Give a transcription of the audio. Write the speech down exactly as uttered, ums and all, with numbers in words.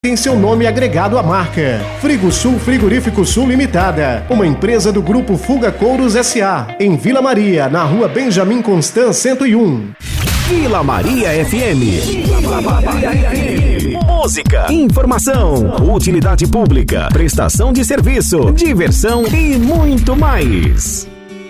tem seu nome agregado à marca. Frigosul Frigorífico Sul Limitada, uma empresa do Grupo Fuga Couros S A, em Vila Maria, na rua Benjamin Constant cento e um. Vila Maria F M. Vila Maria F M. Música, informação, utilidade pública, prestação de serviço, diversão e muito mais.